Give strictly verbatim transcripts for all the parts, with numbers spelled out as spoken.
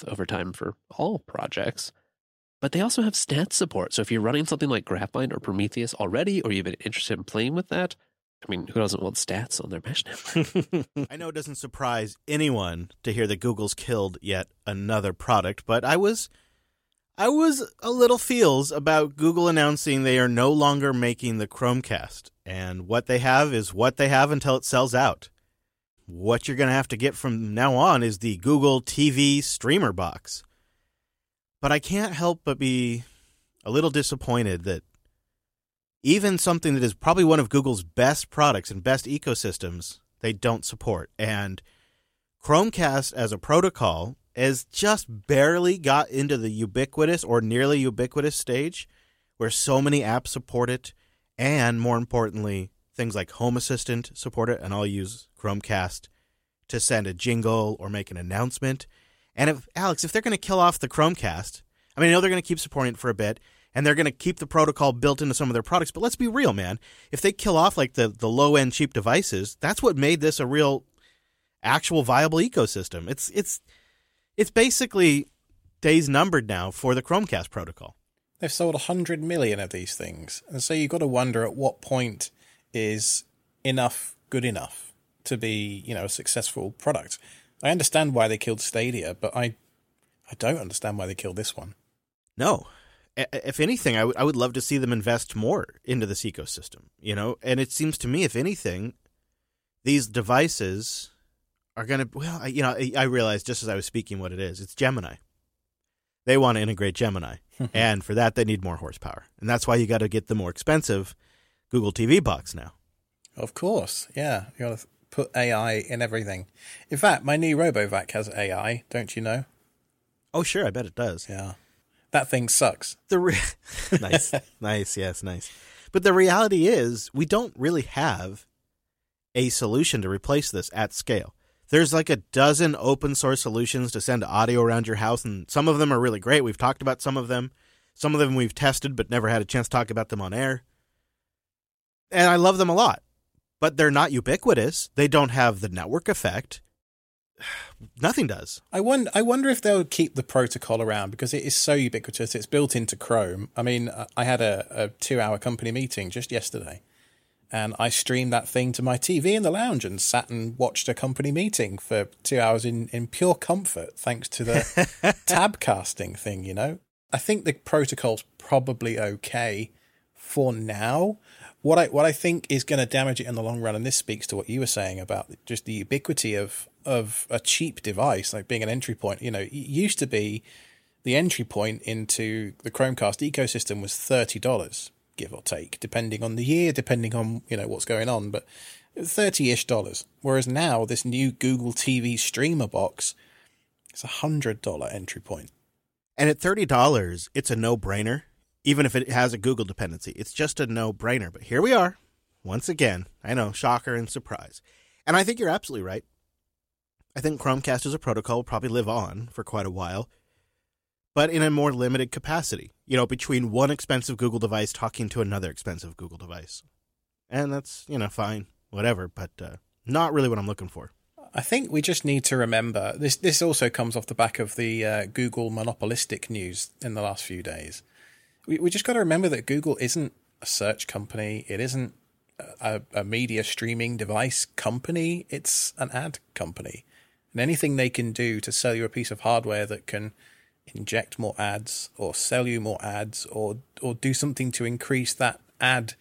growth over time for all projects. But they also have stats support. So if you're running something like Graphite or Prometheus already, or you've been interested in playing with that, I mean, who doesn't want stats on their mesh network? I know it doesn't surprise anyone to hear that Google's killed yet another product, but I was I was a little feels about Google announcing they are no longer making the Chromecast, and what they have is what they have until it sells out. What you're going to have to get from now on is the Google T V streamer box. But I can't help but be a little disappointed that even something that is probably one of Google's best products and best ecosystems, they don't support. And Chromecast as a protocol has just barely got into the ubiquitous or nearly ubiquitous stage where so many apps support it. And more importantly, things like Home Assistant support it. And I'll use Chromecast to send a jingle or make an announcement. And if Alex, if they're going to kill off the Chromecast, I mean, I know they're going to keep supporting it for a bit, and they're going to keep the protocol built into some of their products. But let's be real, man. If they kill off like the, the low-end cheap devices, that's what made this a real, actual viable ecosystem. It's it's it's basically days numbered now for the Chromecast protocol. They've sold one hundred million of these things. And so you've got to wonder at what point is enough good enough to be, you know, a successful product. I understand why they killed Stadia, but I I don't understand why they killed this one. No. If anything, I, w- I would love to see them invest more into this ecosystem, you know? And it seems to me, if anything, these devices are going to, well, I, you know, I, I realized just as I was speaking what it is. It's Gemini. They want to integrate Gemini. And for that, they need more horsepower. And that's why you got to get the more expensive Google T V box now. Of course, yeah. You got to put A I in everything. In fact, my new RoboVac has A I, don't you know? Oh, sure, I bet it does. Yeah. That thing sucks. The re- nice, nice, yes, nice. But the reality is, we don't really have a solution to replace this at scale. There's like a dozen open source solutions to send audio around your house, and some of them are really great. We've talked about some of them. Some of them we've tested, but never had a chance to talk about them on air. And I love them a lot. But they're not ubiquitous. They don't have the network effect. Nothing does. I wonder, I wonder if they'll keep the protocol around because it is so ubiquitous. It's built into Chrome. I mean, I had a, a two-hour company meeting just yesterday, and I streamed that thing to my T V in the lounge and sat and watched a company meeting for two hours in, in pure comfort, thanks to the tab casting thing, you know? I think the protocol's probably okay for now. What I what I think is going to damage it in the long run, and this speaks to what you were saying about just the ubiquity of of a cheap device, like being an entry point. You know, it used to be the entry point into the Chromecast ecosystem was thirty dollars, give or take, depending on the year, depending on, you know, what's going on, but thirty-ish dollars. Whereas now, this new Google T V streamer box is a one hundred dollars entry point. And at thirty dollars, it's a no-brainer. Even if it has a Google dependency, it's just a no-brainer. But here we are, once again. I know, shocker and surprise. And I think you're absolutely right. I think Chromecast as a protocol will probably live on for quite a while, but in a more limited capacity. You know, between one expensive Google device talking to another expensive Google device. And that's, you know, fine, whatever, but uh, not really what I'm looking for. I think we just need to remember, this, this also comes off the back of the uh, Google monopolistic news in the last few days. We we just got to remember that Google isn't a search company. It isn't a, a media streaming device company. It's an ad company. And anything they can do to sell you a piece of hardware that can inject more ads or sell you more ads or or do something to increase that ad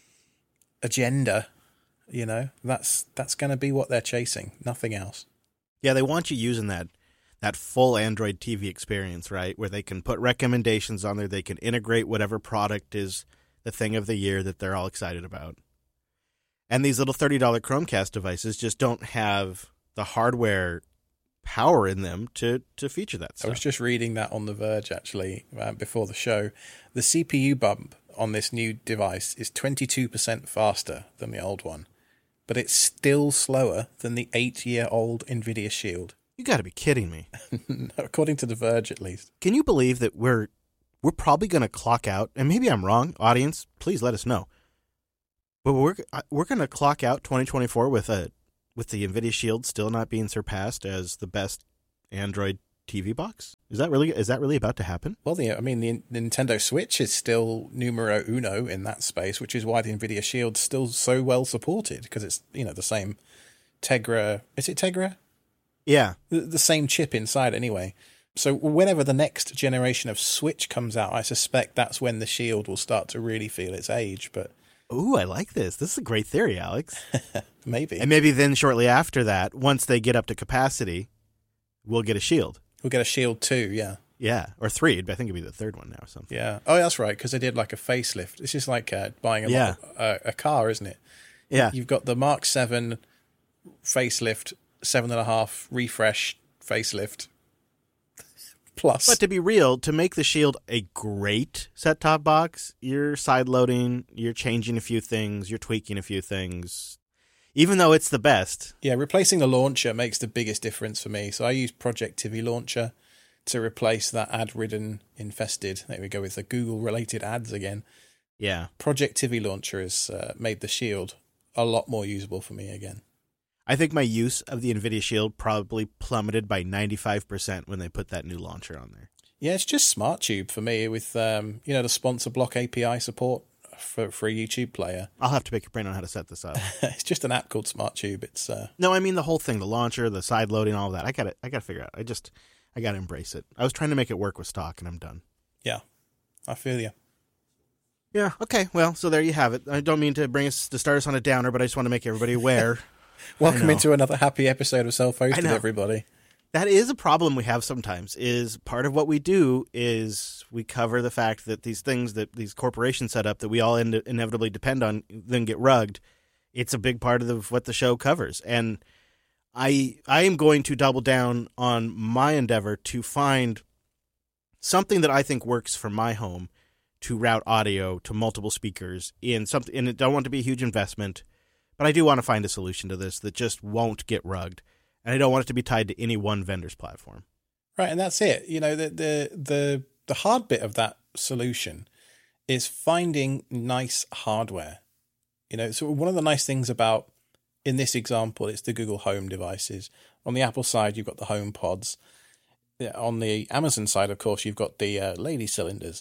agenda, you know, that's that's going to be what they're chasing. Nothing else. Yeah, they want you using that. that full Android T V experience, right? Where they can put recommendations on there. They can integrate whatever product is the thing of the year that they're all excited about. And these little thirty dollars Chromecast devices just don't have the hardware power in them to, to feature that stuff. I was just reading that on The Verge, actually, uh, before the show. The C P U bump on this new device is twenty-two percent faster than the old one, but it's still slower than the eight-year-old NVIDIA Shield. You got to be kidding me. According to The Verge, at least. Can you believe that we're we're probably going to clock out, and maybe I'm wrong, audience, please let us know. But we're we're going to clock out twenty twenty-four with a with the NVIDIA Shield still not being surpassed as the best Android T V box? Is that really is that really about to happen? Well, the, I mean, the, the Nintendo Switch is still numero uno in that space, which is why the NVIDIA Shield's still so well supported, because it's, you know, the same Tegra. Is it Tegra? Yeah. The, the same chip inside anyway. So whenever the next generation of Switch comes out, I suspect that's when the Shield will start to really feel its age. But ooh, I like this. This is a great theory, Alex. Maybe. And maybe then shortly after that, once they get up to capacity, we'll get a Shield. We'll get a Shield two, yeah. Yeah, or three. I think it'd be the third one now or something. Yeah. Oh, that's right, because they did like a facelift. It's just like uh, buying a, Yeah. uh, a car, isn't it? Yeah. You've got the Mark seven facelift, seven and a half refresh facelift. Plus. But to be real, to make the Shield a great set-top box, you're side-loading, you're changing a few things, you're tweaking a few things. Even though it's the best. Yeah, replacing the launcher makes the biggest difference for me. So I use Project Tivi Launcher to replace that ad-ridden infested. There we go with the Google-related ads again. Yeah. Project Tivi Launcher has uh, made the Shield a lot more usable for me again. I think my use of the NVIDIA Shield probably plummeted by ninety-five percent when they put that new launcher on there. Yeah, it's just SmartTube for me with, um, you know, the sponsor block A P I support for, for a YouTube player. I'll have to pick your brain on how to set this up. It's just an app called SmartTube. It's uh... No, I mean the whole thing, the launcher, the side loading, all of that. I got it. I got to figure it out. I just, I got to embrace it. I was trying to make it work with stock, and I'm done. Yeah, I feel you. Yeah. Okay. Well, so there you have it. I don't mean to bring us to start us on a downer, but I just want to make everybody aware. Welcome into another happy episode of Self-Hosted, everybody. That is a problem we have sometimes, is part of what we do is we cover the fact that these things that these corporations set up that we all in- inevitably depend on then get rugged. It's a big part of the, what the show covers. And I I am going to double down on my endeavor to find something that I think works for my home to route audio to multiple speakers in something, and I don't want to be a huge investment. But I do want to find a solution to this that just won't get rugged, and I don't want it to be tied to any one vendor's platform. Right, and that's it. You know, the the the, the hard bit of that solution is finding nice hardware. You know, so one of the nice things about, in this example, it's the Google Home devices. On the Apple side, you've got the Home Pods. On the Amazon side, of course, you've got the uh, lady cylinders.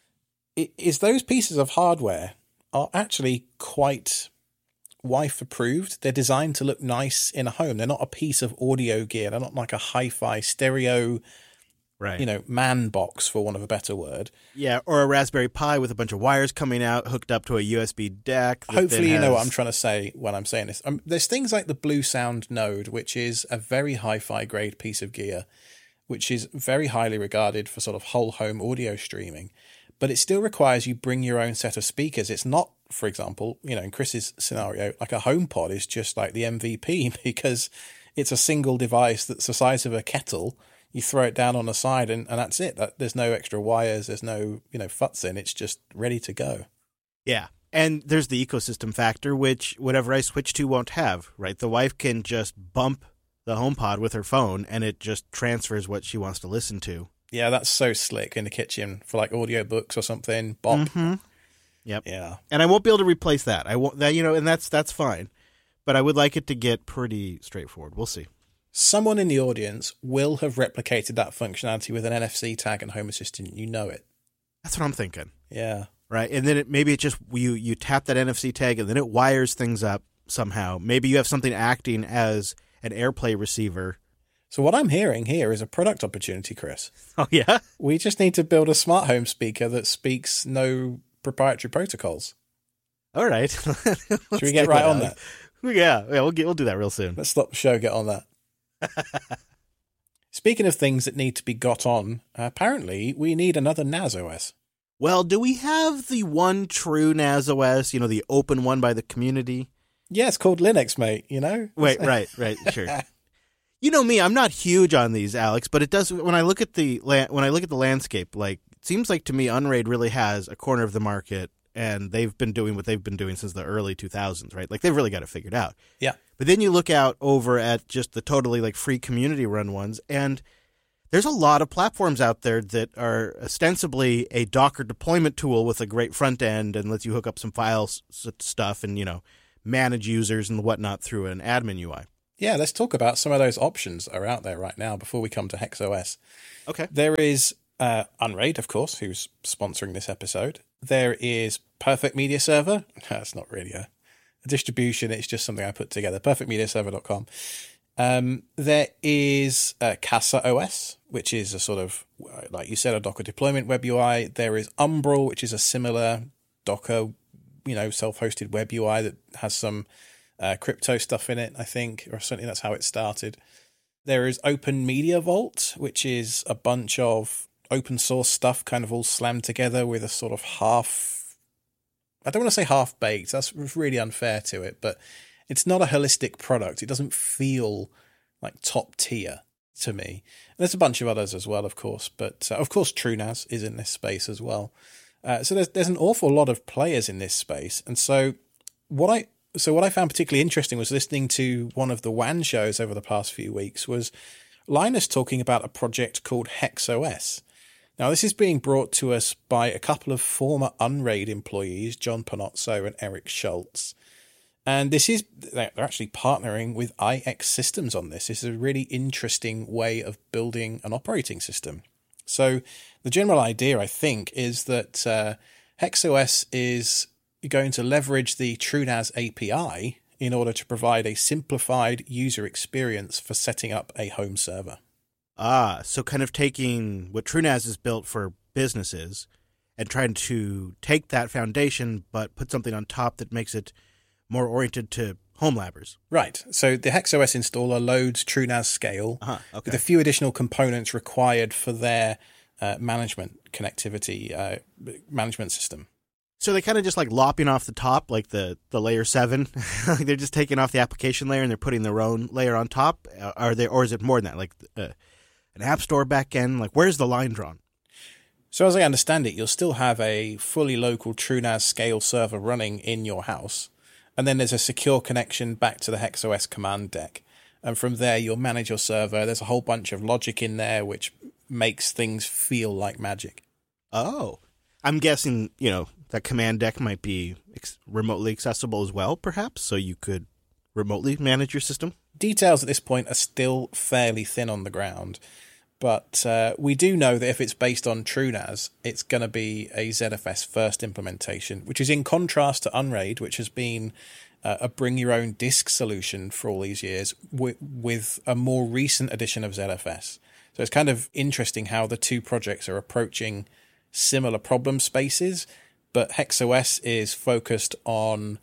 It is those pieces of hardware are actually quite wife approved. They're designed to look nice in a home. They're not a piece of audio gear. They're not like a hi-fi stereo, right? You know, man box, for want of a better word. Yeah, or a Raspberry Pi with a bunch of wires coming out, hooked up to a U S B deck. Hopefully, has... you know what I'm trying to say when I'm saying this. Um, there's things like the Blue Sound Node, which is a very hi-fi grade piece of gear, which is very highly regarded for sort of whole home audio streaming. But it still requires you bring your own set of speakers. It's not, for example, you know, in Chris's scenario, like a HomePod is just like the M V P because it's a single device that's the size of a kettle. You throw it down on the side and, and that's it. That, there's no extra wires. There's no, you know, futs in. It's just ready to go. Yeah. And there's the ecosystem factor, which whatever I switch to won't have, right? The wife can just bump the HomePod with her phone and it just transfers what she wants to listen to. Yeah, that's so slick in the kitchen for like audiobooks or something. Bop. Mm-hmm. Yep. Yeah. And I won't be able to replace that. I won't that you know, and that's that's fine. But I would like it to get pretty straightforward. We'll see. Someone in the audience will have replicated that functionality with an N F C tag and Home Assistant. You know it. That's what I'm thinking. Yeah. Right. And then it maybe it just you you tap that N F C tag and then it wires things up somehow. Maybe you have something acting as an AirPlay receiver. So what I'm hearing here is a product opportunity, Chris. Oh, yeah? We just need to build a smart home speaker that speaks no proprietary protocols. All right. Should we get right on that? Yeah, yeah, we'll get we'll do that real soon. Let's stop the show, get on that. Speaking of things that need to be got on, apparently we need another N A S O S. Well, do we have the one true N A S O S, you know, the open one by the community? Yeah, it's called Linux, mate, you know? Wait, right, right, sure. You know me, I'm not huge on these, Alex, but it does when I look at the when I look at the landscape, like it seems like to me Unraid really has a corner of the market and they've been doing what they've been doing since the early two thousands, right? Like they've really got it figured out. Yeah. But then you look out over at just the totally like free community run ones and there's a lot of platforms out there that are ostensibly a Docker deployment tool with a great front end and lets you hook up some files stuff and, you know, manage users and whatnot through an admin U I. Yeah, let's talk about some of those options that are out there right now before we come to HexOS. Okay. There is uh, Unraid, of course, who's sponsoring this episode. There is Perfect Media Server. That's not really a, a distribution. It's just something I put together. perfect media server dot com. Um, there is uh, Casa O S, which is a sort of, like you said, a Docker deployment web U I. There is Umbrel, which is a similar Docker, you know, self-hosted web U I that has some uh, crypto stuff in it, I think, or certainly that's how it started. There is Open Media Vault, which is a bunch of open source stuff kind of all slammed together with a sort of half, I don't want to say half-baked, that's really unfair to it, but it's not a holistic product. It doesn't feel like top tier to me. And there's a bunch of others as well, of course, but uh, of course TrueNAS is in this space as well. Uh, so there's there's an awful lot of players in this space, and so what I so what I found particularly interesting was listening to one of the W A N shows over the past few weeks was Linus talking about a project called HexOS. Now this is being brought to us by a couple of former Unraid employees, John Panozzo and Eric Schultz, and this is they're actually partnering with I X Systems on this. This is a really interesting way of building an operating system. So the general idea, I think, is that uh, HexOS is going to leverage the TrueNAS A P I in order to provide a simplified user experience for setting up a home server. Ah, so kind of taking what TrueNAS is built for businesses and trying to take that foundation but put something on top that makes it more oriented to home labbers. Right. So the HexOS installer loads TrueNAS Scale uh-huh, okay. with a few additional components required for their uh, management connectivity uh, management system. So they kind of just like lopping off the top, like the, the layer seven. Like they're just taking off the application layer and they're putting their own layer on top. Are they, or is it more than that? Like uh, an app store backend? Like where's the line drawn? So as I understand it, you'll still have a fully local TrueNAS Scale server running in your house. And then there's a secure connection back to the HexOS command deck. And from there, you'll manage your server. There's a whole bunch of logic in there, which makes things feel like magic. Oh, I'm guessing, you know, that command deck might be ex- remotely accessible as well, perhaps, so you could remotely manage your system. Details at this point are still fairly thin on the ground. But uh, we do know that if it's based on TrueNAS, it's going to be a Z F S first implementation, which is in contrast to Unraid, which has been uh, a bring-your-own disk solution for all these years, with, with a more recent edition of Z F S. So it's kind of interesting how the two projects are approaching similar problem spaces, but HexOS is focused on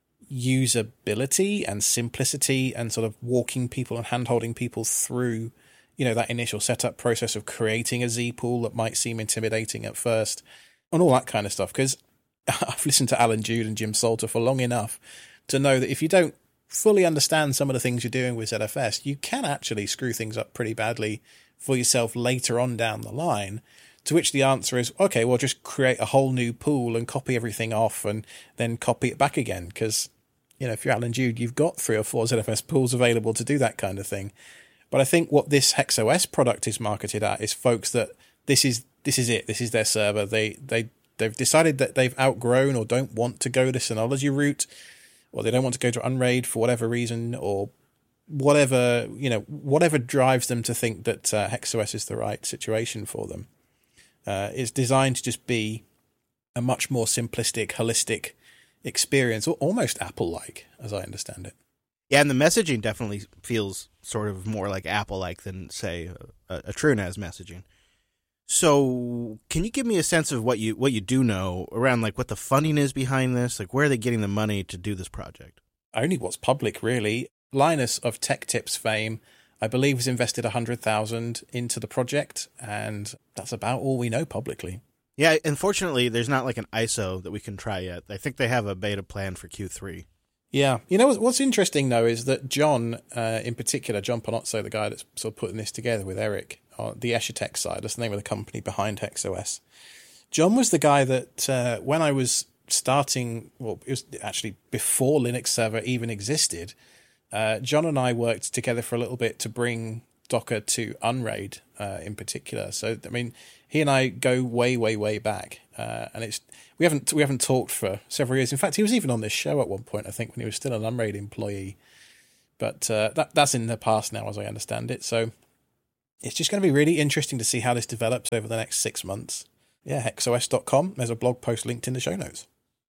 usability and simplicity and sort of walking people and hand-holding people through, you know, that initial setup process of creating a Z pool that might seem intimidating at first and all that kind of stuff. Because I've listened to Alan Jude and Jim Salter for long enough to know that if you don't fully understand some of the things you're doing with Z F S, you can actually screw things up pretty badly for yourself later on down the line. To which the answer is, okay, well, just create a whole new pool and copy everything off and then copy it back again. Because, you know, if you're Alan Jude, you've got three or four Z F S pools available to do that kind of thing. But I think what this HexOS product is marketed at is folks that this is this is it. This is their server. They they they've decided that they've outgrown or don't want to go the Synology route, or they don't want to go to Unraid for whatever reason, or whatever you know whatever drives them to think that uh, HexOS is the right situation for them. Uh, it's designed to just be a much more simplistic, holistic experience, or almost Apple-like, as I understand it. Yeah, and the messaging definitely feels sort of more like Apple-like than, say, a, a TrueNAS messaging. So, can you give me a sense of what you what you do know around like what the funding is behind this? Like, where are they getting the money to do this project? Only what's public, really. Linus of Tech Tips fame, I believe, has invested a hundred thousand into the project, and that's about all we know publicly. Yeah, unfortunately, there's not like an I S O that we can try yet. I think they have a beta plan for Q three. Yeah. You know, what's interesting, though, is that John, uh, in particular, John Panozzo, the guy that's sort of putting this together with Eric, on the Eschatek side, that's the name of the company behind HexOS. John was the guy that, uh, when I was starting, well, it was actually before Linux Server even existed, uh, John and I worked together for a little bit to bring Docker to Unraid, uh, in particular. So, I mean, he and I go way, way, way back, uh, and it's we haven't we haven't talked for several years. In fact, he was even on this show at one point, I think, when he was still an Unraid employee. But uh, that that's in the past now, as I understand it. So it's just going to be really interesting to see how this develops over the next six months. Yeah, hex O S dot com. There's a blog post linked in the show notes.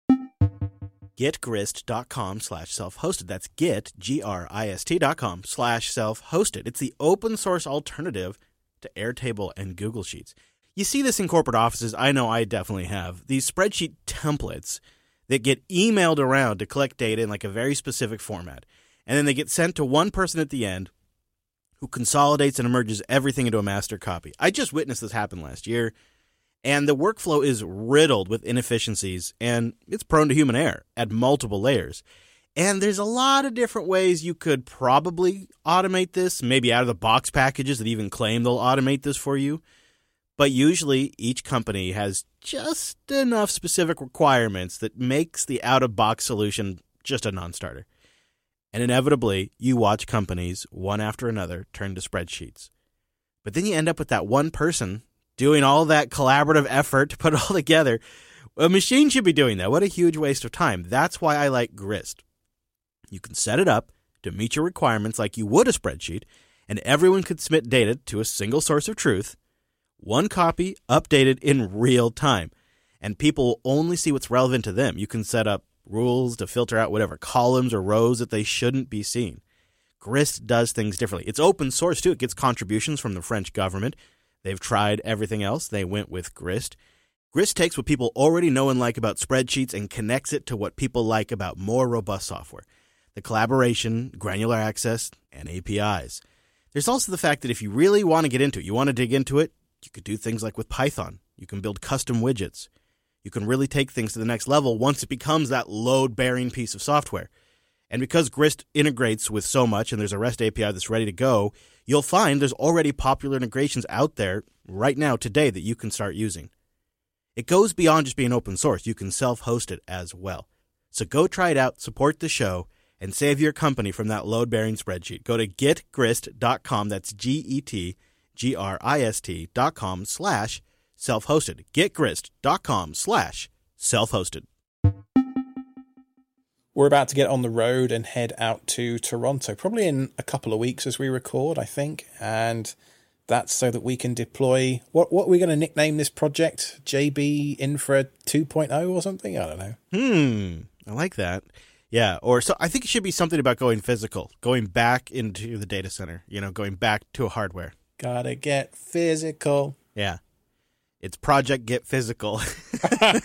getgrist.com slash self-hosted. That's get, G R I S T dot com slash self-hosted. It's the open source alternative to Airtable and Google Sheets. You see this in corporate offices. I know I definitely have. These spreadsheet templates that get emailed around to collect data in like a very specific format. And then they get sent to one person at the end who consolidates and merges everything into a master copy. I just witnessed this happen last year. And the workflow is riddled with inefficiencies, and it's prone to human error at multiple layers. And there's a lot of different ways you could probably automate this, maybe out-of-the-box packages that even claim they'll automate this for you. But usually each company has just enough specific requirements that makes the out-of-box solution just a non-starter. And inevitably, you watch companies, one after another, turn to spreadsheets. But then you end up with that one person doing all that collaborative effort to put it all together. A machine should be doing that. What a huge waste of time. That's why I like Grist. You can set it up to meet your requirements like you would a spreadsheet, and everyone could submit data to a single source of truth, one copy updated in real time. And people will only see what's relevant to them. You can set up rules to filter out whatever columns or rows that they shouldn't be seen. Grist does things differently. It's open source, too. It gets contributions from the French government. They've tried everything else. They went with Grist. Grist takes what people already know and like about spreadsheets and connects it to what people like about more robust software. The collaboration, granular access, and A P Is. There's also the fact that if you really want to get into it, you want to dig into it, you could do things like with Python. You can build custom widgets. You can really take things to the next level once it becomes that load-bearing piece of software. And because Grist integrates with so much and there's a REST A P I that's ready to go, you'll find there's already popular integrations out there right now today that you can start using. It goes beyond just being open source. You can self-host it as well. So go try it out, support the show, and save your company from that load-bearing spreadsheet. Go to get grist dot com. That's G E T G R I S T dot com slash self-hosted. getgrist dot com slash self-hosted. We're about to get on the road and head out to Toronto, probably in a couple of weeks as we record, I think. And that's so that we can deploy, what what are we going to nickname this project? J B Infra two point oh or something? I don't know. Hmm, I like that. Yeah, or so I think it should be something about going physical, going back into the data center, you know, going back to a hardware. Gotta get physical. Yeah. It's Project Get Physical. uh,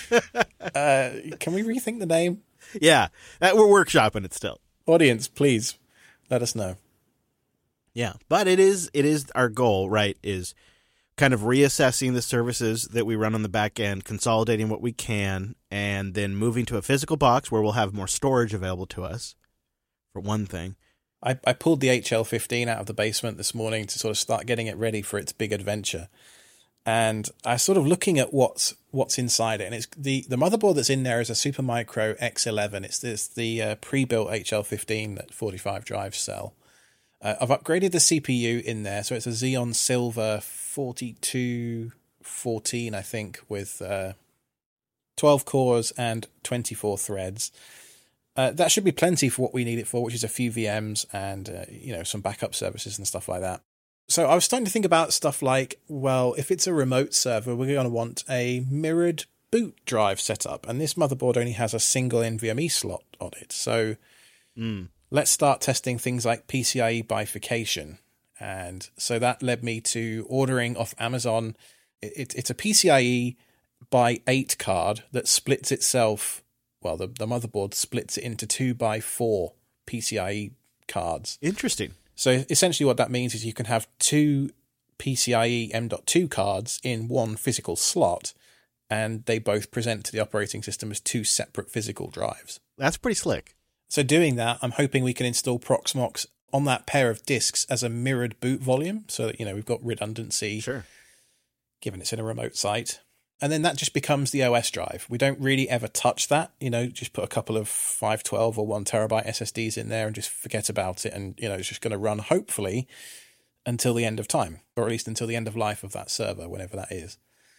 can we rethink the name? Yeah, that, we're workshopping it still. Audience, please let us know. Yeah, but it is it is our goal, right, is kind of reassessing the services that we run on the back end, consolidating what we can, and then moving to a physical box where we'll have more storage available to us, for one thing. I, I pulled the H L fifteen out of the basement this morning to sort of start getting it ready for its big adventure. And I was sort of looking at what's what's inside it, and it's the, the motherboard that's in there is a Supermicro X eleven. It's this the uh, pre-built H L fifteen that forty-five drives sell. Uh, I've upgraded the C P U in there, so it's a Xeon Silver forty-two fourteen, I think, with uh, twelve cores and twenty-four threads. Uh, that should be plenty for what we need it for, which is a few V Ms and uh, you know some backup services and stuff like that. So I was starting to think about stuff like, well, if it's a remote server, we're going to want a mirrored boot drive setup. And this motherboard only has a single NVMe slot on it. So mm. let's start testing things like P C I E bifurcation. And so that led me to ordering off Amazon. It, it, it's a P C I E by eight card that splits itself. Well, the, the motherboard splits it into two by four P C I E cards. Interesting. So essentially what that means is you can have two P C I E M dot two cards in one physical slot, and they both present to the operating system as two separate physical drives. That's pretty slick. So doing that, I'm hoping we can install Proxmox on that pair of disks as a mirrored boot volume so that, you know, we've got redundancy, sure, given it's in a remote site. And then that just becomes the O S drive. We don't really ever touch that, you know, just put a couple of five twelve or one terabyte S S Ds in there and just forget about it. And, you know, it's just going to run, hopefully, until the end of time, or at least until the end of life of that server, whenever that is.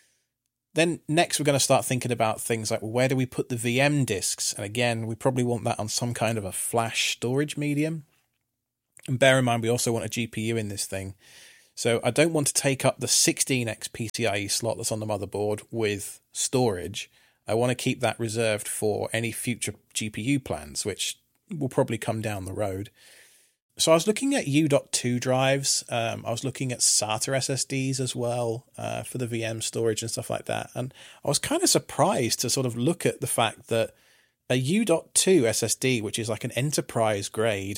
Then next, we're going to start thinking about things like, well, where do we put the V M disks? And again, we probably want that on some kind of a flash storage medium. And bear in mind, we also want a G P U in this thing. So I don't want to take up the sixteen X PCIe slot that's on the motherboard with storage. I want to keep that reserved for any future G P U plans, which will probably come down the road. So I was looking at U dot two drives. Um, I was looking at SATA S S Ds as well uh, for the V M storage and stuff like that. And I was kind of surprised to sort of look at the fact that a U dot two S S D, which is like an enterprise grade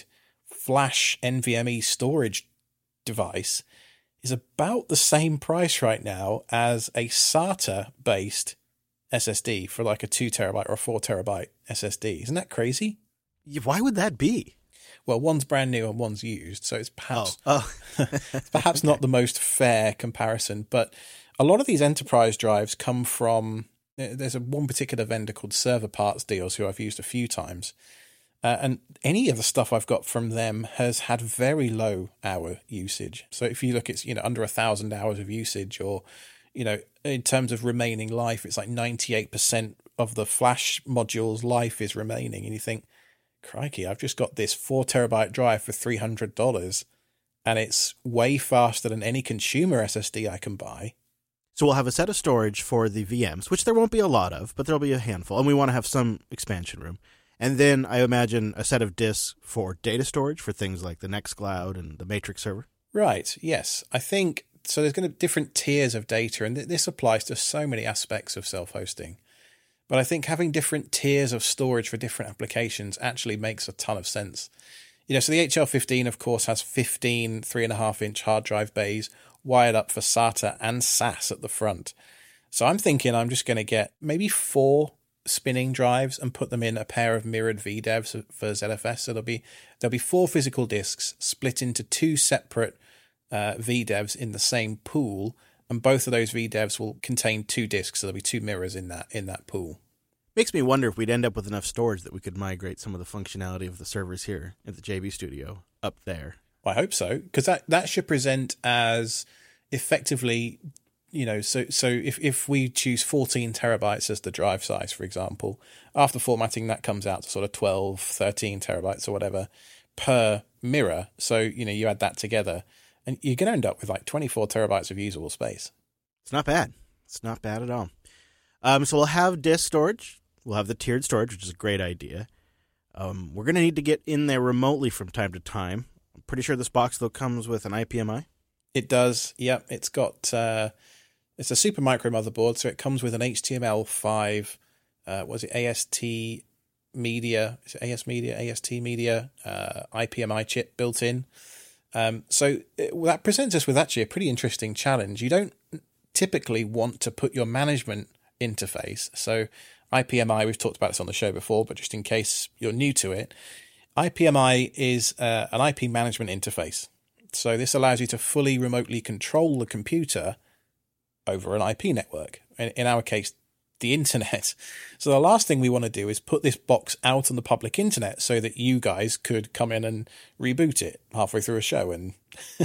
flash NVMe storage device, is about the same price right now as a SATA based S S D for like a two terabyte or a four terabyte S S D. Isn't that crazy? Why would that be? Well, one's brand new and one's used, so it's perhaps oh, oh. it's perhaps not the most fair comparison. But a lot of these enterprise drives come from, there's a one particular vendor called Server Parts Deals who I've used a few times, uh, and any of the stuff I've got from them has had very low hour usage. So if you look, it's you know under a thousand hours of usage, or you know in terms of remaining life, it's like ninety-eight percent of the flash module's life is remaining, and you think, crikey, I've just got this four terabyte drive for three hundred dollars and it's way faster than any consumer S S D I can buy. So we'll have a set of storage for the V Ms, which there won't be a lot of, but there'll be a handful. And we want to have some expansion room. And then I imagine a set of disks for data storage for things like the Nextcloud and the Matrix server. Right, yes. I think, so there's going to be different tiers of data, and th- this applies to so many aspects of self-hosting. But I think having different tiers of storage for different applications actually makes a ton of sense. You know, so the H L fifteen, of course, has fifteen three and a half inch hard drive bays wired up for SATA and S A S at the front. So I'm thinking I'm just going to get maybe four spinning drives and put them in a pair of mirrored V DEVs for Z F S. So there'll be there'll be four physical disks split into two separate uh, V DEVs in the same pool. And both of those V DEVs will contain two disks, so there'll be two mirrors in that in that pool. Makes me wonder if we'd end up with enough storage that we could migrate some of the functionality of the servers here at the J B Studio up there. Well, I hope so, because that, that should present as effectively, you know, so so if, if we choose fourteen terabytes as the drive size, for example, after formatting, that comes out to sort of twelve, thirteen terabytes or whatever per mirror. So, you know, you add that together, and you're going to end up with like twenty-four terabytes of usable space. It's not bad. It's not bad at all. Um, so we'll have disk storage. We'll have the tiered storage, which is a great idea. Um, we're going to need to get in there remotely from time to time. I'm pretty sure this box, though, comes with an I P M I. It does. Yep. It's got, uh, it's a super micro motherboard. So it comes with an H T M L five, uh, was it A S T media? Is it A S media, A S T media, uh, I P M I chip built in. Um, so it, well, that presents us with actually a pretty interesting challenge. You don't typically want to put your management interface. So I P M I, we've talked about this on the show before, but just in case you're new to it, I P M I is uh, an I P management interface. So this allows you to fully remotely control the computer over an I P network. In, in our case, the internet. So the last thing we want to do is put this box out on the public internet so that you guys could come in and reboot it halfway through a show. And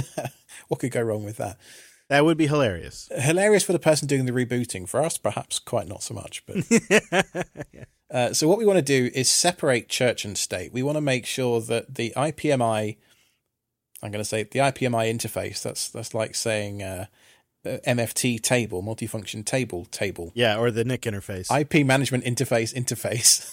what could go wrong with that? That would be hilarious. Hilarious for the person doing the rebooting. For us, perhaps quite not so much. But yeah. uh, so what we want to do is separate church and state. We want to make sure that the I P M I, I'm going to say the I P M I interface, that's that's like saying uh, M F T table, multifunction table, table. Yeah, or the N I C interface. I P management interface, interface.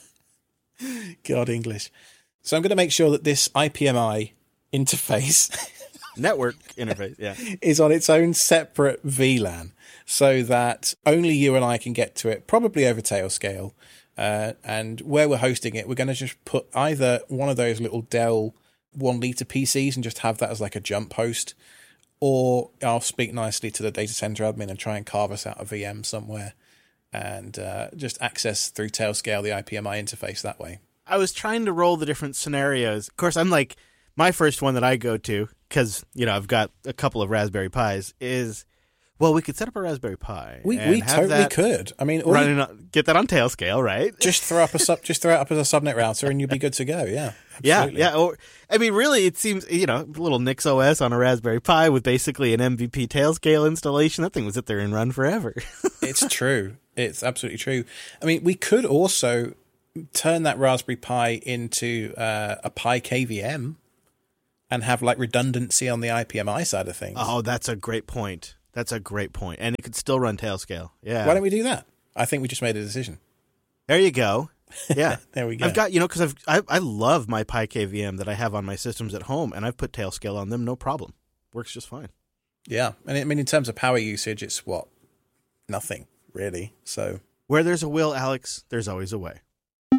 God, English. So I'm going to make sure that this I P M I interface... Network interface, yeah, is on its own separate V LAN so that only you and I can get to it, probably over Tailscale. Uh, and where we're hosting it, we're going to just put either one of those little Dell one liter P Cs and just have that as like a jump host, or I'll speak nicely to the data center admin and try and carve us out a V M somewhere and uh, just access through Tailscale the I P M I interface that way. I was trying to roll the different scenarios. Of course, I'm like, my first one that I go to, because, you know, I've got a couple of Raspberry Pis, is, well, we could set up a Raspberry Pi. We we totally could. I mean, running on, get that on Tailscale, right? Just throw up a sub, just throw it up as a subnet router, and you'll be good to go. Yeah, absolutely. yeah, yeah. Or, I mean, really, it seems, you know, a little NixOS on a Raspberry Pi with basically an M V P Tailscale installation. That thing would sit there and run forever. It's true. It's absolutely true. I mean, we could also turn that Raspberry Pi into uh, a Pi K V M. and have like redundancy on the I P M I side of things. Oh, that's a great point. That's a great point. And it could still run Tailscale. Yeah. Why don't we do that? I think we just made a decision. There you go. Yeah. There we go. I've got, you know, because I've I, I love my PyKVM that I have on my systems at home, and I've put Tailscale on them, no problem. Works just fine. Yeah. And I mean, in terms of power usage, it's what? Nothing, really. So where there's a will, Alex, there's always a way.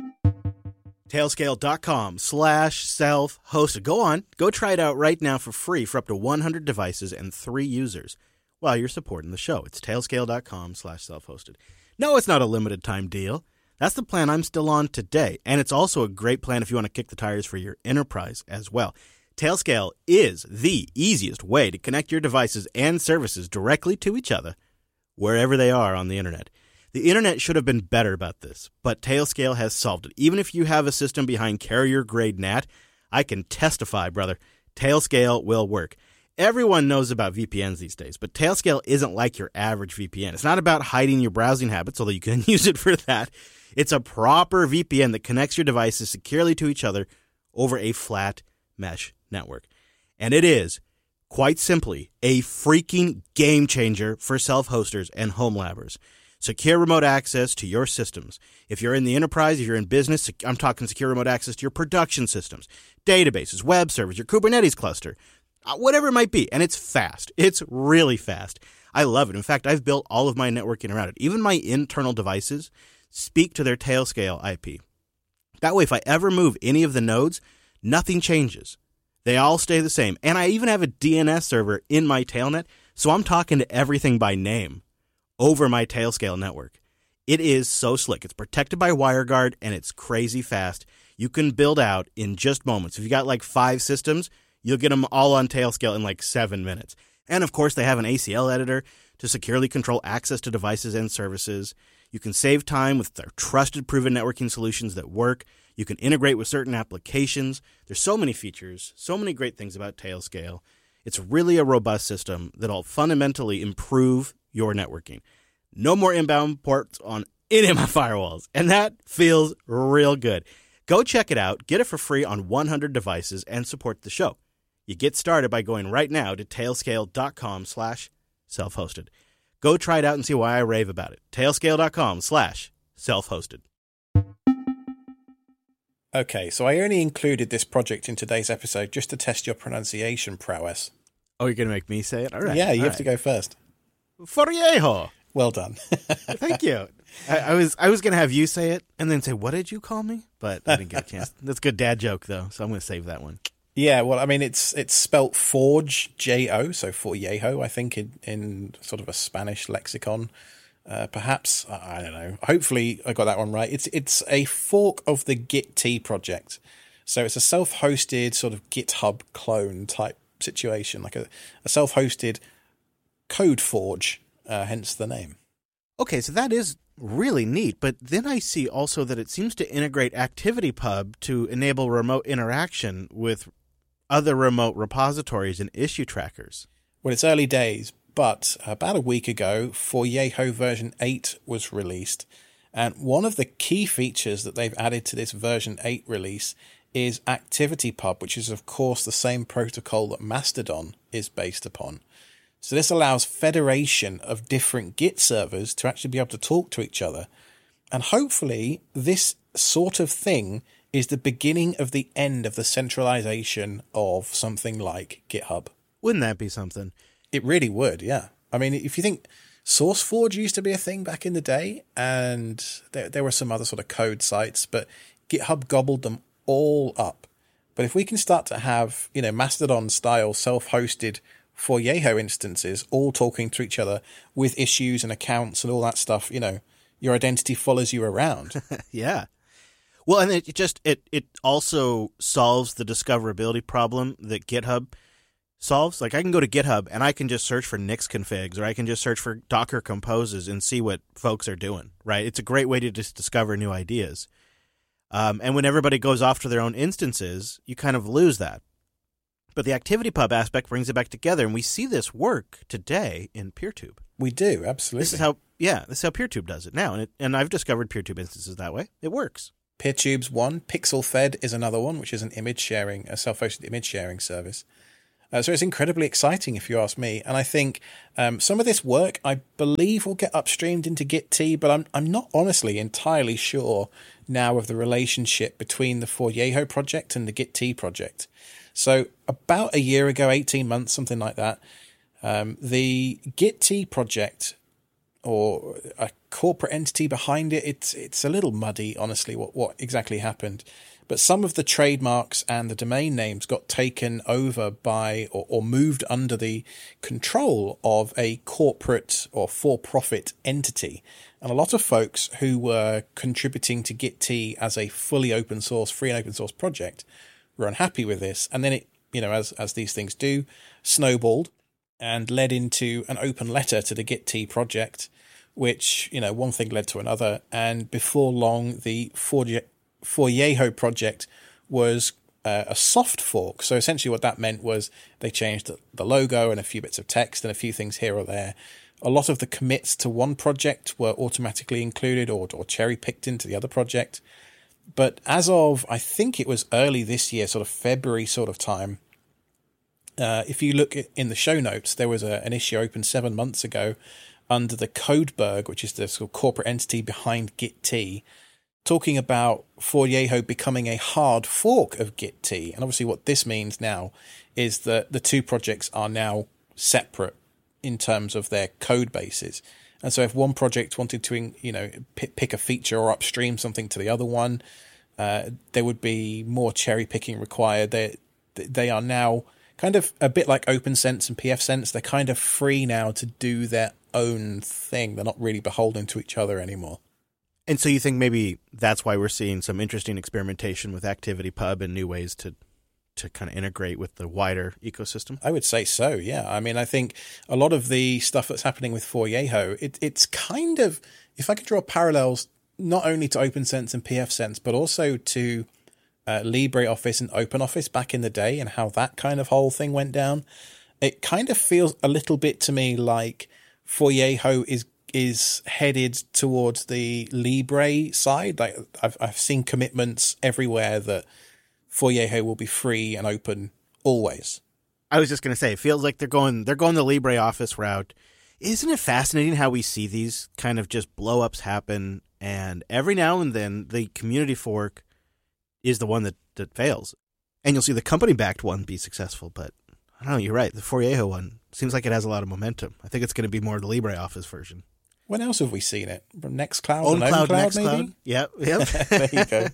Tailscale.com slash self-hosted. Go on. Go try it out right now for free for up to one hundred devices and three users while you're supporting the show. It's Tailscale.com slash self-hosted. No, it's not a limited time deal. That's the plan I'm still on today. And it's also a great plan if you want to kick the tires for your enterprise as well. Tailscale is the easiest way to connect your devices and services directly to each other wherever they are on the internet. The internet should have been better about this, but Tailscale has solved it. Even if you have a system behind carrier-grade N A T, I can testify, brother, Tailscale will work. Everyone knows about V P Ns these days, but Tailscale isn't like your average V P N. It's not about hiding your browsing habits, although you can use it for that. It's a proper V P N that connects your devices securely to each other over a flat mesh network. And it is, quite simply, a freaking game changer for self-hosters and home labbers. Secure remote access to your systems. If you're in the enterprise, if you're in business, I'm talking secure remote access to your production systems, databases, web servers, your Kubernetes cluster, whatever it might be. And it's fast. It's really fast. I love it. In fact, I've built all of my networking around it. Even my internal devices speak to their Tailscale I P. That way, if I ever move any of the nodes, nothing changes. They all stay the same. And I even have a D N S server in my Tailnet, so I'm talking to everything by name over my Tailscale network. It is so slick. It's protected by WireGuard, and it's crazy fast. You can build out in just moments. If you got like five systems, you'll get them all on Tailscale in like seven minutes. And of course, they have an A C L editor to securely control access to devices and services. You can save time with their trusted, proven networking solutions that work. You can integrate with certain applications. There's so many features, so many great things about Tailscale. It's really a robust system that'll fundamentally improve your networking. No more inbound ports on any of my firewalls, and that feels real good. Go check it out, get it for free on one hundred devices, and support the show. You get started by going right now to tailscale.com slash self-hosted. Go try it out and see why I rave about it. Tailscale.com slash self-hosted. Okay, so I only included this project in today's episode just to test your pronunciation prowess. Oh, you're going to make me say it? All right. Yeah, you all have right. to go first. Foriejo. Well done. Thank you. I, I was I was going to have you say it and then say, what did you call me? But I didn't get a chance. That's a good dad joke, though, so I'm going to save that one. Yeah, well, I mean, it's it's spelt Forge, J O, so Foriejo, I think, in, in sort of a Spanish lexicon, uh, perhaps. I, I don't know. Hopefully I got that one right. It's it's a fork of the Git project. So it's a self-hosted sort of GitHub clone type situation, like a, a self-hosted code forge, uh, hence the name. Okay, so that is really neat, but then I see also that it seems to integrate ActivityPub to enable remote interaction with other remote repositories and issue trackers. Well, it's early days, but about a week ago, Foriejo version eight was released, and one of the key features that they've added to this version eight release is ActivityPub, which is, of course, the same protocol that Mastodon is based upon. So this allows federation of different Git servers to actually be able to talk to each other. And hopefully this sort of thing is the beginning of the end of the centralization of something like GitHub. Wouldn't that be something? It really would, yeah. I mean, if you think SourceForge used to be a thing back in the day, and there, there were some other sort of code sites, but GitHub gobbled them all up. But if we can start to have, you know, Mastodon-style self-hosted Foriejo instances all talking to each other with issues and accounts and all that stuff, you know, your identity follows you around. Yeah. Well, and it just it it also solves the discoverability problem that GitHub solves. Like I can go to GitHub and I can just search for Nix configs, or I can just search for Docker composes and see what folks are doing, right? It's a great way to just discover new ideas. Um, and when everybody goes off to their own instances, you kind of lose that. But the ActivityPub aspect brings it back together, and we see this work today in PeerTube. We do, absolutely. This is how, yeah, this is how PeerTube does it now, and it, and I've discovered PeerTube instances that way. It works. PeerTube's one. PixelFed is another one, which is an image sharing, a self-hosted image sharing service. Uh, so it's incredibly exciting, if you ask me. And I think um, some of this work, I believe, will get upstreamed into Git-T, but I'm I'm not honestly entirely sure now of the relationship between the Foryeho project and the Git-T project. So about a year ago, eighteen months, something like that, um, the Git-T project, or a corporate entity behind it, it's it's a little muddy, honestly, what, what exactly happened. But some of the trademarks and the domain names got taken over by or, or moved under the control of a corporate or for-profit entity. And a lot of folks who were contributing to Git-T as a fully open source, free and open source project were unhappy with this. And then it, you know, as, as these things do, snowballed and led into an open letter to the Git-T project, which, you know, one thing led to another. And before long, the Forge Foryeho project was uh, a soft fork. So essentially what that meant was they changed the, the logo and a few bits of text and a few things here or there. A lot of the commits to one project were automatically included or, or cherry-picked into the other project. But as of, I think it was early this year, sort of February sort of time, uh, if you look at, in the show notes, there was a, an issue open seven months ago under the Codeberg, which is the sort of corporate entity behind Git-T, talking about Foryeho becoming a hard fork of Git-T. And obviously what this means now is that the two projects are now separate in terms of their code bases. And so if one project wanted to, you know, pick a feature or upstream something to the other one, uh, there would be more cherry picking required. They they are now kind of a bit like OpenSense and pfSense. They're kind of free now to do their own thing. They're not really beholden to each other anymore. And so you think maybe that's why we're seeing some interesting experimentation with ActivityPub and new ways to to kind of integrate with the wider ecosystem? I would say so, yeah. I mean, I think a lot of the stuff that's happening with Foryeho, it, it's kind of, if I could draw parallels not only to OpenSense and pfSense, but also to uh, LibreOffice and OpenOffice back in the day and how that kind of whole thing went down, it kind of feels a little bit to me like Foryeho is is headed towards the Libre side. Like I've I've seen commitments everywhere that Foryeho will be free and open always. I was just going to say, it feels like they're going they're going the LibreOffice route. Isn't it fascinating how we see these kind of just blow ups happen, and every now and then the community fork is the one that, that fails, and you'll see the company backed one be successful, but I don't know, you're right. The Foryeho one seems like it has a lot of momentum. I think it's going to be more the LibreOffice version. When else have we seen it? From Nextcloud? On Cloud, Cloud, Nextcloud. maybe? Yep, yep. There you go.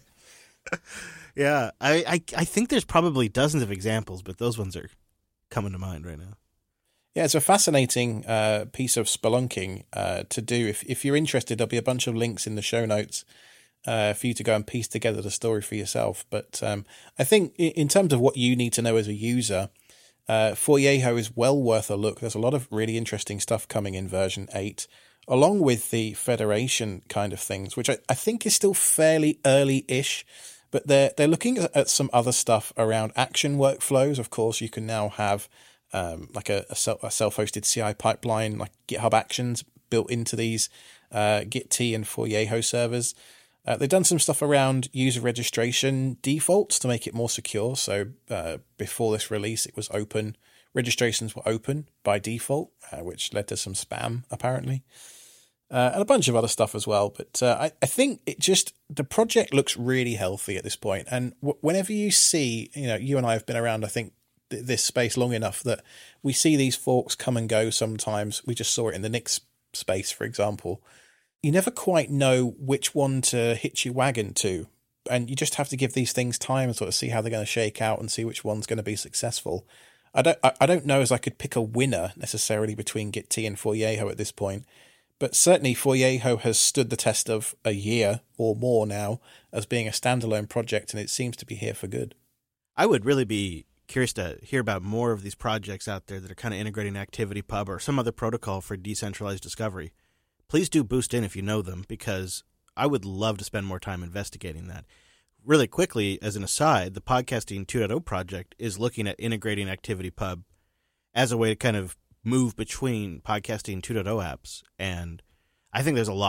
Yeah, I, I, I think there's probably dozens of examples, but those ones are coming to mind right now. Yeah, it's a fascinating uh, piece of spelunking uh, to do. If if you're interested, there'll be a bunch of links in the show notes uh, for you to go and piece together the story for yourself. But um, I think in terms of what you need to know as a user, uh, Foryeho is well worth a look. There's a lot of really interesting stuff coming in version eight, along with the Federation kind of things, which I, I think is still fairly early-ish. But they're, they're looking at some other stuff around action workflows. Of course, you can now have um, like a, a self-hosted C I pipeline, like GitHub Actions built into these uh, Git-T and Foryeho servers. Uh, they've done some stuff around user registration defaults to make it more secure. So uh, before this release, it was open. Registrations were open by default, uh, which led to some spam, apparently. Uh, and a bunch of other stuff as well. But uh, I, I think it just, the project looks really healthy at this point. And w- whenever you see, you know, you and I have been around, I think, th- this space long enough that we see these forks come and go sometimes. We just saw it in the Nix space, for example. You never quite know which one to hitch your wagon to. And you just have to give these things time and sort of see how they're going to shake out and see which one's going to be successful. I don't, I, I don't know as I could pick a winner necessarily between Git-T and Foryeho at this point. But certainly Foryeho has stood the test of a year or more now as being a standalone project, and it seems to be here for good. I would really be curious to hear about more of these projects out there that are kind of integrating ActivityPub or some other protocol for decentralized discovery. Please do boost in if you know them, because I would love to spend more time investigating that. Really quickly, as an aside, the Podcasting two point oh project is looking at integrating ActivityPub as a way to kind of move between Podcasting two point oh apps. And I think there's a lot of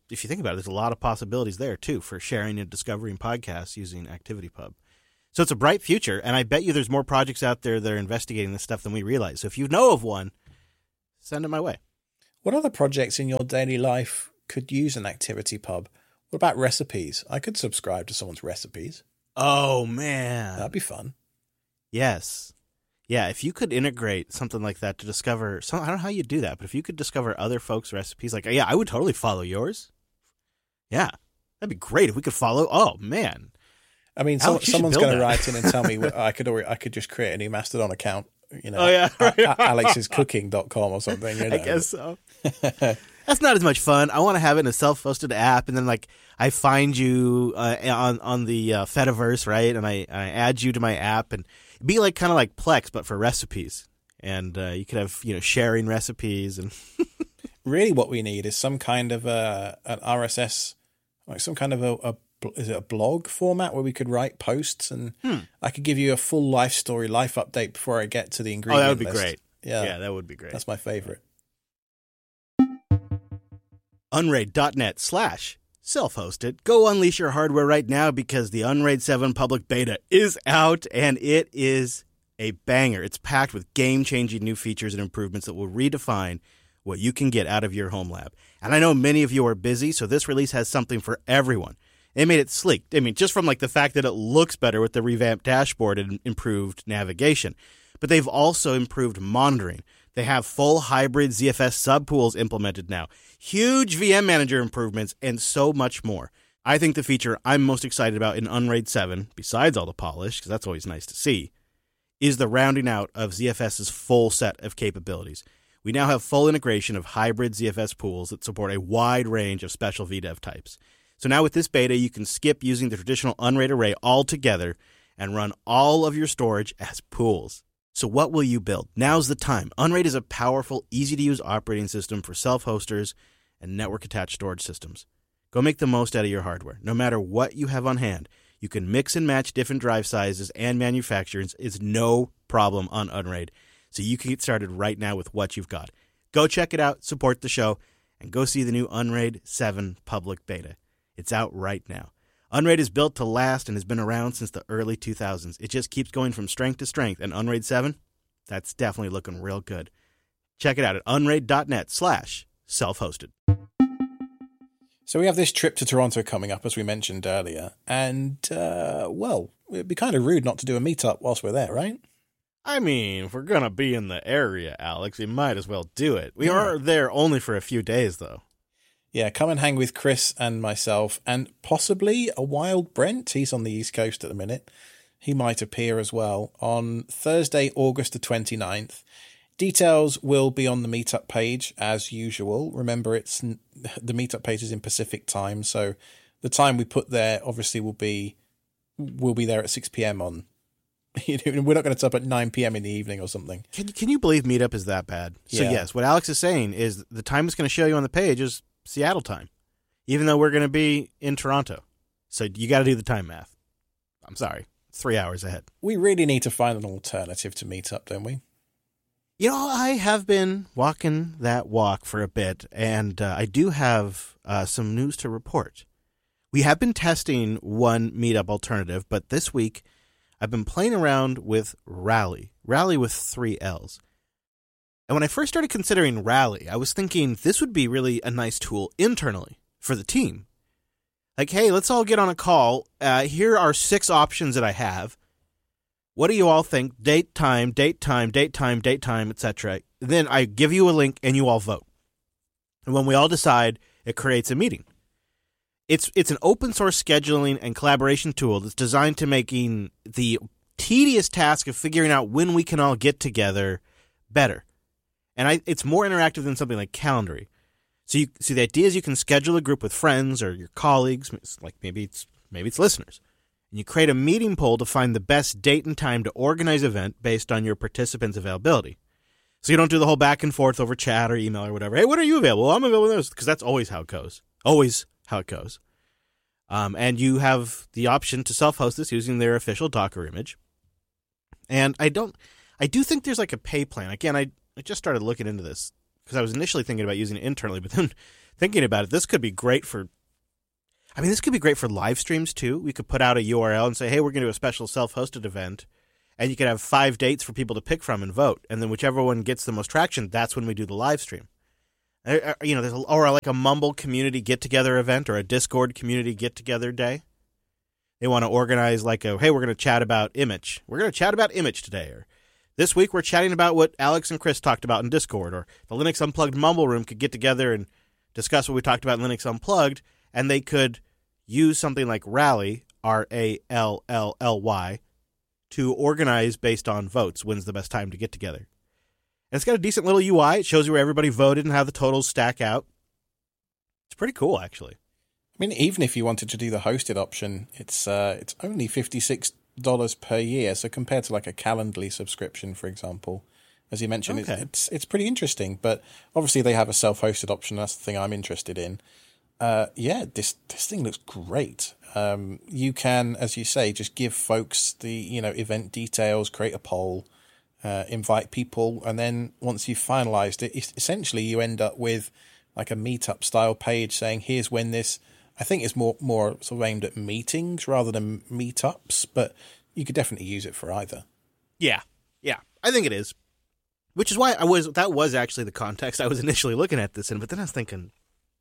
if you think about it, there's a lot of possibilities there, too, for sharing and discovering podcasts using ActivityPub. So it's a bright future, and I bet you there's more projects out there that are investigating this stuff than we realize. So if you know of one, send it my way. What other projects in your daily life could use an ActivityPub? What about recipes? I could subscribe to someone's recipes. Oh, man. That'd be fun. Yes. Yeah, if you could integrate something like that to discover, some, I don't know how you do that, but if you could discover other folks' recipes, like, yeah, I would totally follow yours. Yeah, that'd be great if we could follow. Oh, man. I mean, Alex, so, someone's going to write in and tell me what, I could already, I could just create a new Mastodon account, you know, oh, yeah. alex's cooking dot com or something. You know. I guess so. That's not as much fun. I want to have it in a self-hosted app, and then like I find you uh, on on the uh, Fediverse, right? And I, I add you to my app, and it'd be like kind of like Plex, but for recipes. And uh, you could have you know sharing recipes, and really, what we need is some kind of a an R S S, like some kind of a, a is it a blog format where we could write posts, and hmm. I could give you a full life story, life update before I get to the ingredient. Oh, that would be list. great. Yeah, yeah, that would be great. That's my favorite. Unraid.net slash self-hosted. Go unleash your hardware right now because the Unraid seven public beta is out, and it is a banger. It's packed with game-changing new features and improvements that will redefine what you can get out of your home lab. And I know many of you are busy, so this release has something for everyone. They made it sleek. I mean, just from like the fact that it looks better with the revamped dashboard and improved navigation. But they've also improved monitoring. They have full hybrid Z F S subpools implemented now, huge V M Manager improvements, and so much more. I think the feature I'm most excited about in Unraid seven, besides all the polish, because that's always nice to see, is the rounding out of ZFS's full set of capabilities. We now have full integration of hybrid Z F S pools that support a wide range of special V DEV types. So now with this beta, you can skip using the traditional Unraid array altogether and run all of your storage as pools. So what will you build? Now's the time. Unraid is a powerful, easy-to-use operating system for self-hosters and network-attached storage systems. Go make the most out of your hardware. No matter what you have on hand, you can mix and match different drive sizes and manufacturers. It's no problem on Unraid. So you can get started right now with what you've got. Go check it out, support the show, and go see the new Unraid seven public beta. It's out right now. Unraid is built to last and has been around since the early two thousands. It just keeps going from strength to strength, and Unraid seven, that's definitely looking real good. Check it out at unraid.net slash self-hosted. So we have this trip to Toronto coming up, as we mentioned earlier, and, uh, well, it'd be kind of rude not to do a meetup whilst we're there, right? I mean, if we're going to be in the area, Alex, we might as well do it. We Yeah. are there only for a few days, though. Yeah, come and hang with Chris and myself, and possibly a Wild Brent. He's on the East Coast at the minute. He might appear as well on Thursday, August the twenty-ninth. Details will be on the meetup page as usual. Remember, it's the meetup page is in Pacific time, so the time we put there obviously will be will be there at six p.m. on. You know, we're not going to stop at nine p.m. in the evening or something. Can can you believe Meetup is that bad? So Yeah. yes, what Alex is saying is the time it's going to show you on the page is Seattle time, even though we're going to be in Toronto. So you got to do the time math. I'm sorry, it's three hours ahead. We really need to find an alternative to meetup, don't we? You know, I have been walking that walk for a bit, and uh, I do have uh, some news to report. We have been testing one Meetup alternative, but this week I've been playing around with Rally, Rally with three L's. And when I first started considering Rally, I was thinking this would be really a nice tool internally for the team. Like, hey, let's all get on a call. Uh, here are six options that I have. What do you all think? Date, time, date, time, date, time, date, time, et cetera. Then I give you a link and you all vote. And when we all decide, it creates a meeting. It's it's an open source scheduling and collaboration tool that's designed to making the tedious task of figuring out when we can all get together better. And I, it's more interactive than something like Calendly. So you see, the idea is you can schedule a group with friends or your colleagues, like maybe it's maybe it's listeners, and you create a meeting poll to find the best date and time to organize an event based on your participants' availability. So you don't do the whole back and forth over chat or email or whatever. Hey, when are you available? Well, I'm available with those, because that's always how it goes. Always how it goes. Um, and you have the option to self-host this using their official Docker image. And I don't, I do think there's like a pay plan. Again, I, I just started looking into this because I was initially thinking about using it internally, but then thinking about it, this could be great for, I mean, this could be great for live streams too. We could put out a U R L and say, hey, we're going to do a special self-hosted event, and you could have five dates for people to pick from and vote, and then whichever one gets the most traction, that's when we do the live stream. You know, there's a, or like a Mumble community get-together event or a Discord community get-together day. They want to organize like a, hey, we're going to chat about image. We're going to chat about image today. Or this week we're chatting about what Alex and Chris talked about in Discord. Or the Linux Unplugged Mumble Room could get together and discuss what we talked about in Linux Unplugged, and they could use something like Rally, R A L L L Y, to organize based on votes. When's the best time to get together? And it's got a decent little U I. It shows you where everybody voted and how the totals stack out. It's pretty cool, actually. I mean, even if you wanted to do the hosted option, it's uh, it's only fifty-six dollars per year. So compared to like a Calendly subscription, for example, as you mentioned, okay. it's, it's it's pretty interesting. But obviously they have a self-hosted option. That's the thing I'm interested in. Uh, yeah, this this thing looks great. Um, you can, as you say, just give folks the you know event details, create a poll, uh, invite people, and then once you've finalized it, essentially you end up with like a meetup style page saying, here's when this, I think it's more, more sort of aimed at meetings rather than meetups, but you could definitely use it for either. Yeah. Yeah. I think it is. Which is why I was, that was actually the context I was initially looking at this in, but then I was thinking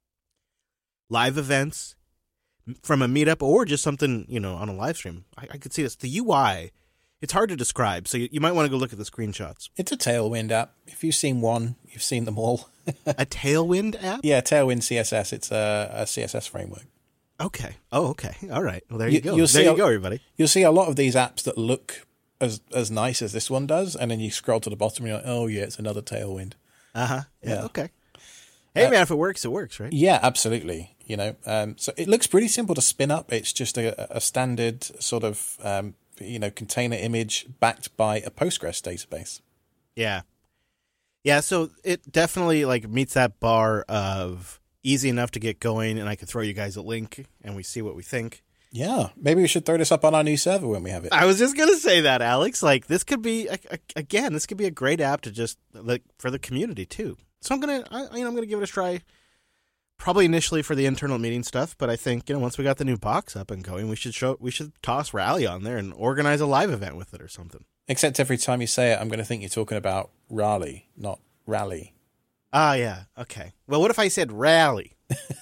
live events from a meetup or just something, you know, on a live stream. I, I could see this. The U I, it's hard to describe, so you, you might want to go look at the screenshots. It's a Tailwind app. If you've seen one, you've seen them all. A Tailwind app? Yeah, Tailwind C S S. It's a, a C S S framework. Okay. Oh, okay. All right. Well, there you, you go. You'll there you a, go, everybody. You'll see a lot of these apps that look as as nice as this one does, and then you scroll to the bottom and you're like, oh, yeah, it's another Tailwind. Uh-huh. Yeah, yeah. Okay. Hey, uh, man, if it works, it works, right? Yeah, absolutely. You know, um, so it looks pretty simple to spin up. It's just a, a standard sort of, um, you know, container image backed by a Postgres database. Yeah. Yeah, so it definitely like meets that bar of easy enough to get going, and I could throw you guys a link, and we see what we think. Yeah, maybe we should throw this up on our new server when we have it. I was just going to say that, Alex. Like, this could be, again, this could be a great app to just, like, for the community, too. So I'm going to, I, you know, I'm going to give it a try, probably initially for the internal meeting stuff, but I think, you know, once we got the new box up and going, we should show, we should toss Rally on there and organize a live event with it or something. Except every time you say it, I'm going to think you're talking about Raleigh, not Rally. Ah, yeah. Okay. Well, what if I said Rally?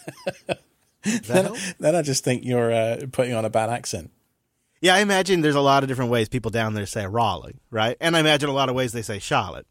then, then I just think you're uh, putting on a bad accent. Yeah, I imagine there's a lot of different ways people down there say Raleigh, right? And I imagine a lot of ways they say Charlotte.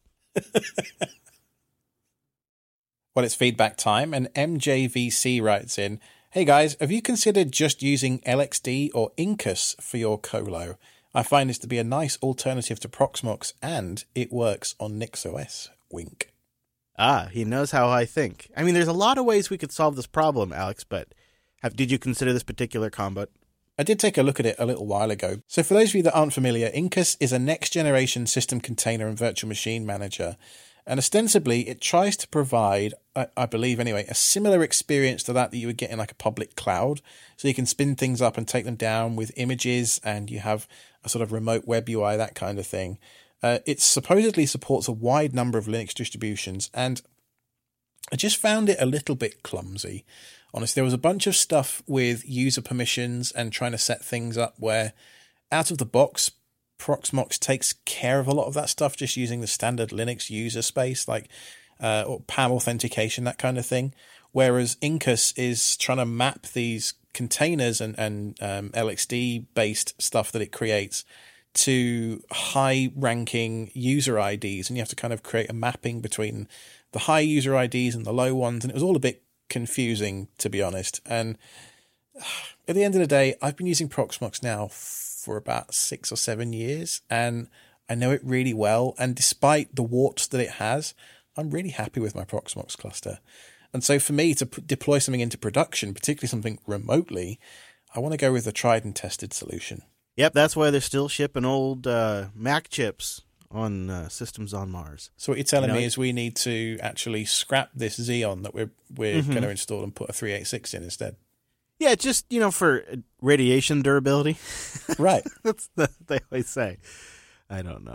Well, it's feedback time, and M J V C writes in, hey guys, have you considered just using L X D or Incus for your colo? I find this to be a nice alternative to Proxmox, and it works on NixOS. Wink. Ah, he knows how I think. I mean, there's a lot of ways we could solve this problem, Alex, but have, did you consider this particular combo? I did take a look at it a little while ago. So for those of you that aren't familiar, Incus is a next-generation system container and virtual machine manager. And ostensibly, it tries to provide, I, I believe anyway, a similar experience to that that you would get in like a public cloud. So you can spin things up and take them down with images, and you have a sort of remote web U I, that kind of thing. Uh, it supposedly supports a wide number of Linux distributions, and I just found it a little bit clumsy. Honestly, there was a bunch of stuff with user permissions and trying to set things up where out of the box, Proxmox takes care of a lot of that stuff just using the standard Linux user space, like uh, or P A M authentication, that kind of thing. Whereas Incus is trying to map these containers and, and um, L X D-based stuff that it creates to high-ranking user I Ds, and you have to kind of create a mapping between the high user I Ds and the low ones, and it was all a bit confusing, to be honest. And at the end of the day, I've been using Proxmox now for about six or seven years, and I know it really well, and despite the warts that it has, I'm really happy with my Proxmox cluster. And so for me to p- deploy something into production, particularly something remotely, I want to go with a tried and tested solution. Yep, that's why they're still shipping old uh, Mac chips on uh, systems on Mars. So what you're telling you know, me is we need to actually scrap this Xeon that we're we're mm-hmm. going to install and put a three eighty-six in instead. Yeah, just, you know, for radiation durability. Right. That's what they always say. I don't know.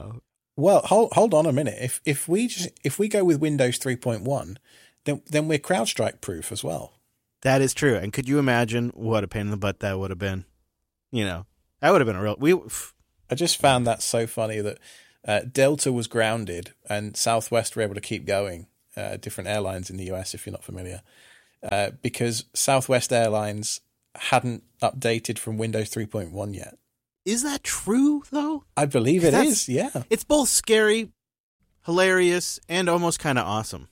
Well, hold hold on a minute. If if we just if we go with Windows three point one, then then we're CrowdStrike proof as well. That is true. And could you imagine what a pain in the butt that would have been? You know, that would have been a real. We. I just found that so funny that uh, Delta was grounded and Southwest were able to keep going. Uh, different airlines in the U S, if you're not familiar, uh, because Southwest Airlines hadn't updated from Windows three point one yet. Is that true, though? I believe it is, yeah. It's both scary, hilarious, and almost kind of awesome.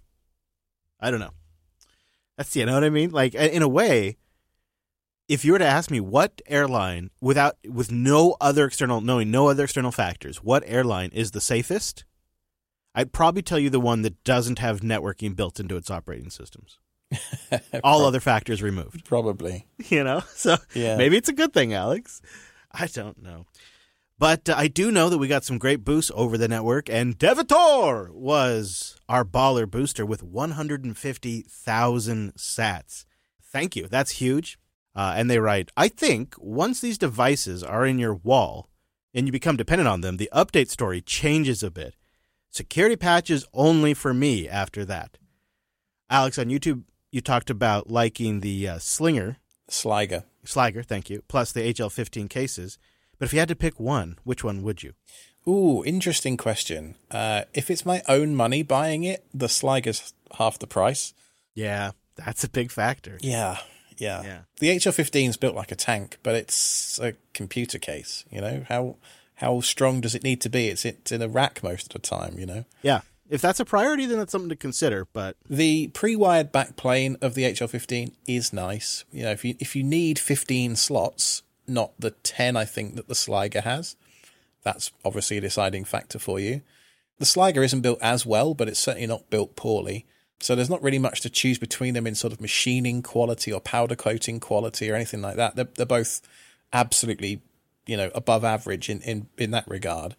I don't know. That's, you know what I mean? Like, in a way, if you were to ask me what airline, without with no other external, knowing no other external factors, what airline is the safest, I'd probably tell you the one that doesn't have networking built into its operating systems. All other factors removed. Probably. You know? So yeah. Maybe it's a good thing, Alex. I don't know. But uh, I do know that we got some great boosts over the network, and Devitor was our baller booster with one hundred fifty thousand sats. Thank you. That's huge. Uh, and they write, I think once these devices are in your wall and you become dependent on them, the update story changes a bit. Security patches only for me after that. Alex, on YouTube, you talked about liking the uh, Slinger. Sliger. Sliger, thank you, plus the H L fifteen cases. But if you had to pick one, which one would you? Ooh, interesting question. Uh, if it's my own money buying it, the Sliger's half the price. Yeah, that's a big factor. Yeah, yeah. yeah. The H L fifteen is built like a tank, but it's a computer case, you know? How how strong does it need to be? It's, it's in a rack most of the time, you know? Yeah. If that's a priority, then that's something to consider. But the pre-wired backplane of the H L fifteen is nice. You know, if you if you need fifteen slots, not the ten I think that the Sliger has, that's obviously a deciding factor for you. The Sliger isn't built as well, but it's certainly not built poorly. So there's not really much to choose between them in sort of machining quality or powder coating quality or anything like that. They're, they're both absolutely, you know, above average in, in, in that regard.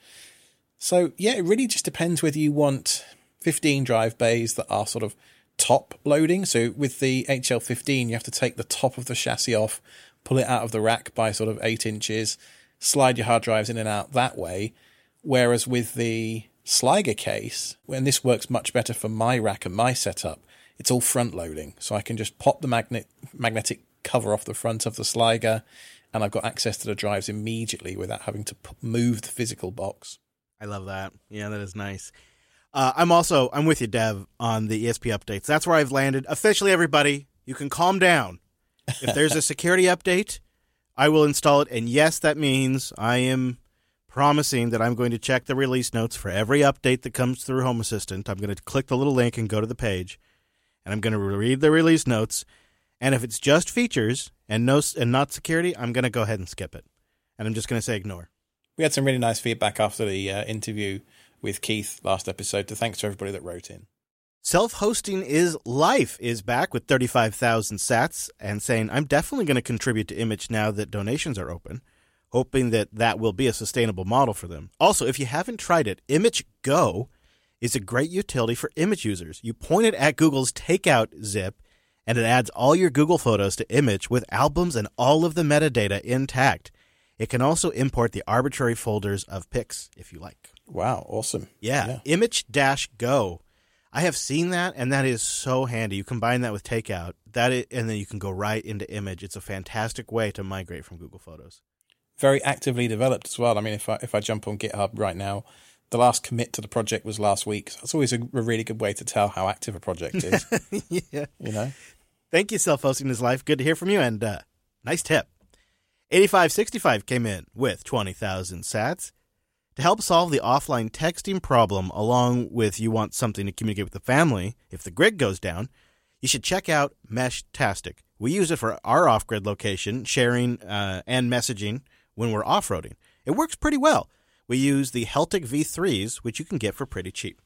So, yeah, it really just depends whether you want fifteen drive bays that are sort of top loading. So with the H L fifteen, you have to take the top of the chassis off, pull it out of the rack by sort of eight inches, slide your hard drives in and out that way. Whereas with the Sliger case, and this works much better for my rack and my setup, it's all front loading. So I can just pop the magnet magnetic cover off the front of the Sliger, and I've got access to the drives immediately without having to move the physical box. I love that. Yeah, that is nice. Uh, I'm also, I'm with you, Dev, on the E S P updates. That's where I've landed. Officially, everybody, you can calm down. If there's a security update, I will install it. And yes, that means I am promising that I'm going to check the release notes for every update that comes through Home Assistant. I'm going to click the little link and go to the page, and I'm going to read the release notes. And if it's just features and no and not security, I'm going to go ahead and skip it. And I'm just going to say ignore. We had some really nice feedback after the uh, interview with Keith last episode, so thanks to everybody that wrote in. Self-hosting is life is back with thirty-five thousand sats and saying, I'm definitely going to contribute to Image now that donations are open, hoping that that will be a sustainable model for them. Also, if you haven't tried it, Image Go is a great utility for Image users. You point it at Google's Takeout zip, and it adds all your Google photos to Image with albums and all of the metadata intact. It can also import the arbitrary folders of pics if you like. Wow, awesome. Yeah, yeah. Image-Go. I have seen that, and that is so handy. You combine that with Takeout, that is, and then you can go right into Image. It's a fantastic way to migrate from Google Photos. Very actively developed as well. I mean, if I if I jump on GitHub right now, the last commit to the project was last week. So that's always a, a really good way to tell how active a project is. Yeah. You know? Thank you, Self-Hosting is Life. Good to hear from you, and uh, nice tip. eighty-five sixty-five came in with twenty thousand sats. To help solve the offline texting problem, along with you want something to communicate with the family if the grid goes down, you should check out Meshtastic. We use it for our off-grid location, sharing uh, and messaging when we're off-roading. It works pretty well. We use the Heltic V threes, which you can get for pretty cheap.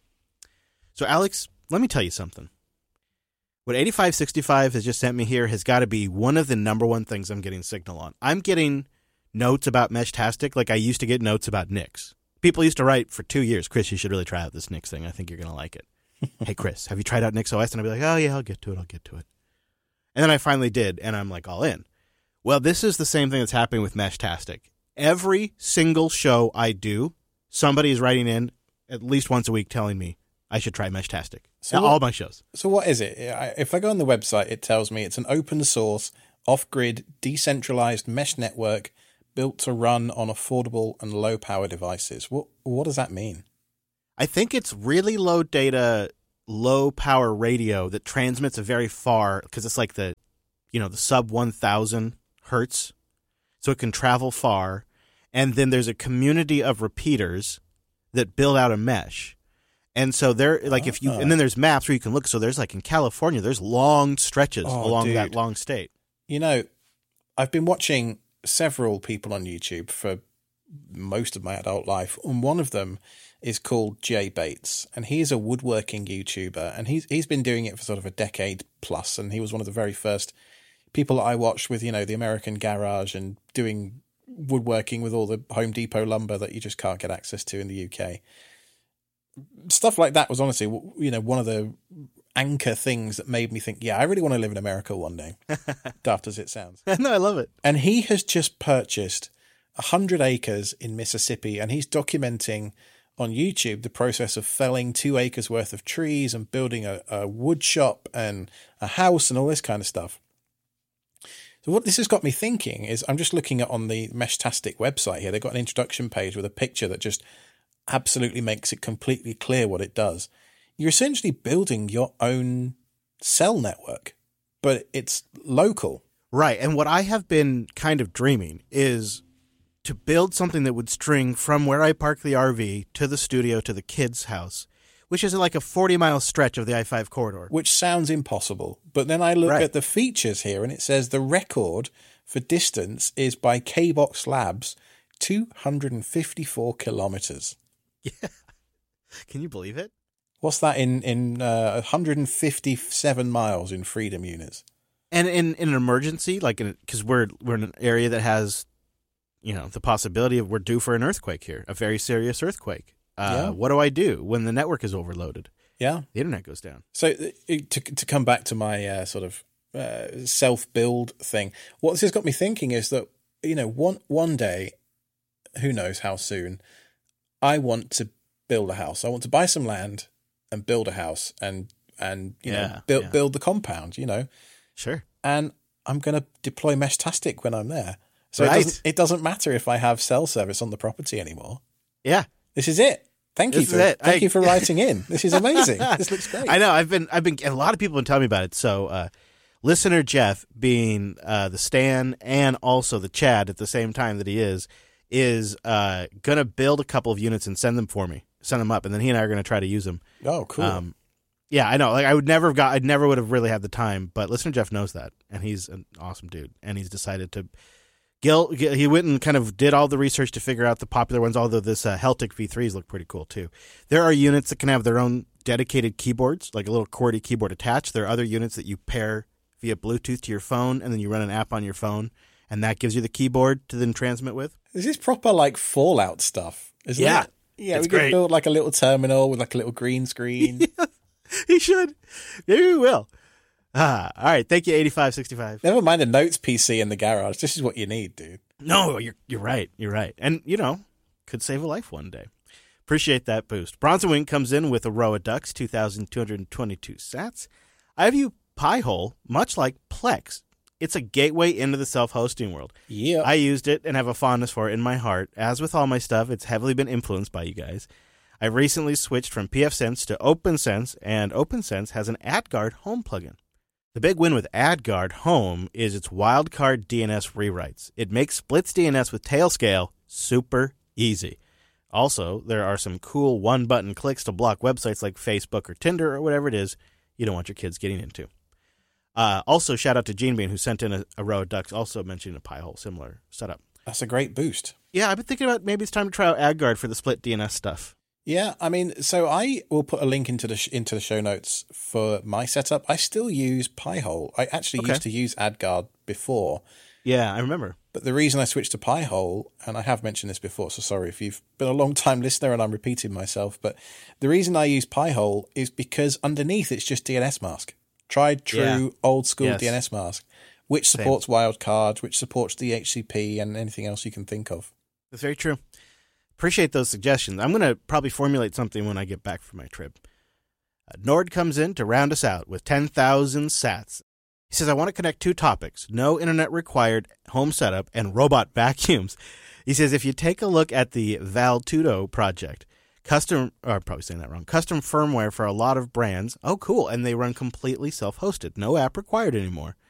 So, Alex, let me tell you something. What eighty-five sixty-five has just sent me here has got to be one of the number one things I'm getting signal on. I'm getting notes about Meshtastic like I used to get notes about Nix. People used to write for two years, Chris, you should really try out this Nix thing. I think you're going to like it. Hey, Chris, have you tried out NixOS? And I'd be like, oh, yeah, I'll get to it. I'll get to it. And then I finally did, and I'm like all in. Well, this is the same thing that's happening with Meshtastic. Every single show I do, somebody is writing in at least once a week telling me I should try Meshtastic. So all what- my shows. So what is it? I- If I go on the website, it tells me it's an open source, off-grid, decentralized mesh network built to run on affordable and low-power devices. What what does that mean? I think it's really low data, low power radio that transmits a very far, because it's like the, you know, the sub one thousand hertz. So it can travel far. And then there's a community of repeaters that build out a mesh. And so there, like if you, and then there's maps where you can look. So there's like in California, there's long stretches Oh, along dude. that long state. You know, I've been watching several people on YouTube for most of my adult life, and one of them is called Jay Bates, and he's a woodworking YouTuber, and he's he's been doing it for sort of a decade plus, and he was one of the very first people that I watched with, you know, the American Garage and doing woodworking with all the Home Depot lumber that you just can't get access to in the U K. Stuff like that was honestly, you know, one of the anchor things that made me think, yeah, I really want to live in America one day, daft as it sounds. No, I love it. And he has just purchased one hundred acres in Mississippi, and he's documenting on YouTube the process of felling two acres worth of trees and building a, a wood shop and a house and all this kind of stuff. So what this has got me thinking is, I'm just looking at on the Meshtastic website here, they've got an introduction page with a picture that just absolutely makes it completely clear what it does. You're essentially building your own cell network, but it's local. Right. And what I have been kind of dreaming is to build something that would string from where I park the R V to the studio to the kids' house, which is like a forty mile stretch of the I five corridor. Which sounds impossible. But then I look Right. at the features here and it says the record for distance is by K-Box Labs, two hundred fifty-four kilometers. Yeah. Can you believe it? What's that in, in uh, one hundred fifty-seven miles in freedom units? And in, in an emergency, like because we're we're in an area that has, you know, the possibility of we're due for an earthquake here, a very serious earthquake. Uh, Yeah. What do I do when the network is overloaded? Yeah. The internet goes down. So uh, to to come back to my uh, sort of uh, self-build thing, what this has got me thinking is that, you know, one one day, who knows how soon, I want to build a house. I want to buy some land and build a house and and you Yeah, know build yeah. build the compound, you know. Sure. And I'm going to deploy Meshtastic when I'm there. So Right. it doesn't it doesn't matter if I have cell service on the property anymore. Yeah. This is it. Thank you This for is it. thank I- you for writing in. This is amazing. This looks great. I know. I've been, I've been, a lot of people have been telling me about it. So, uh, listener Jeff, being uh, the Stan and also the Chad at the same time that he is, is uh, going to build a couple of units and send them for me, send them up, and then he and I are going to try to use them. Oh, cool. Um, yeah, I know. Like, I would never have got, I never would have really had the time, but listener Jeff knows that, and he's an awesome dude, and he's decided to. Gil, he went and kind of did all the research to figure out the popular ones, although this uh, Heltic V threes look pretty cool too. There are units that can have their own dedicated keyboards, like a little QWERTY keyboard attached. There are other units that you pair via Bluetooth to your phone, and then you run an app on your phone, and that gives you the keyboard to then transmit with. This is proper like Fallout stuff, isn't Yeah. it? Yeah, It's we could great. build like a little terminal with like a little green screen. He should. Maybe we will. Ah, all right. Thank you, eighty-five sixty-five. Never mind a notes P C in the garage. This is what you need, dude. No, you're you're right. You're right. And, you know, could save a life one day. Appreciate that boost. Bronson Wing comes in with a row of ducks, two thousand two hundred twenty-two sats. I view Pi-hole much like Plex. It's a gateway into the self-hosting world. Yeah. I used it and have a fondness for it in my heart. As with all my stuff, it's heavily been influenced by you guys. I recently switched from pfSense to OpenSense, and OpenSense has an AdGuard home plugin. The big win with AdGuard Home is its wildcard D N S rewrites. It makes Splits D N S with Tailscale super easy. Also, there are some cool one-button clicks to block websites like Facebook or Tinder or whatever it is you don't want your kids getting into. Uh, also, shout out to Gene Bean, who sent in a, a row of ducks, also mentioning a Pi-hole, similar setup. That's a great boost. Yeah, I've been thinking about maybe it's time to try out AdGuard for the split D N S stuff. Yeah, I mean, so I will put a link into the sh- into the show notes for my setup. I still use Pi-hole. I actually Okay. used to use AdGuard before, Yeah, I remember. but the reason I switched to Pi-hole, and I have mentioned this before, so sorry if you've been a long time listener and I'm repeating myself, but the reason I use Pi-hole is because underneath it's just D N S mask. Tried, true, Yeah. old school Yes. D N S mask, which Same. supports wildcards, which supports D H C P and anything else you can think of. That's very true. Appreciate those suggestions. I'm going to probably formulate something when I get back from my trip. Uh, Nord comes in to round us out with ten thousand sats. He says, I want to connect two topics, no internet required home setup and robot vacuums. He says, if you take a look at the Valtudo project, custom, or I'm probably saying that wrong, custom firmware for a lot of brands. Oh, cool. And they run completely self-hosted. No app required anymore.